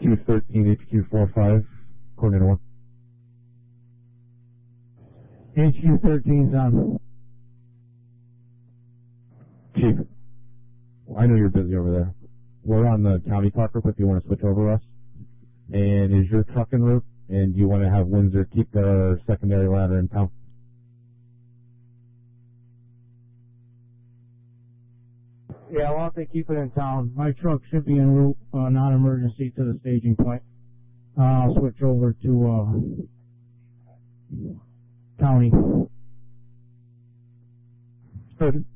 HQ13, HQ45, coordinator 1. HQ13's on. Chief, I know you're busy over there. We're on the county talk group if you want to switch over us. And is your truck en route? And do you want to have Windsor keep their secondary ladder in town? Yeah, why don't they keep it in town? My truck should be en route, non-emergency to the staging point. I'll switch over to county. Good.